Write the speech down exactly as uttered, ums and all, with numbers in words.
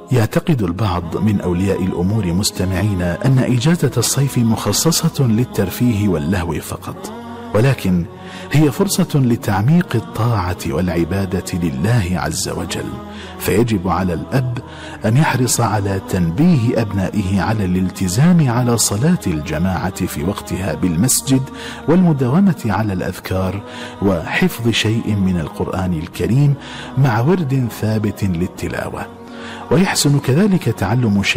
يعتقد البعض من أولياء الأمور مستمعين أن إجازة الصيف مخصصة للترفيه واللهو فقط، ولكن هي فرصة لتعميق الطاعة والعبادة لله عز وجل، فيجب على الأب أن يحرص على تنبيه أبنائه على الالتزام على صلاة الجماعة في وقتها بالمسجد، والمداومة على الأذكار، وحفظ شيء من القرآن الكريم مع ورد ثابت للتلاوة. ويحسن كذلك تعلم شيء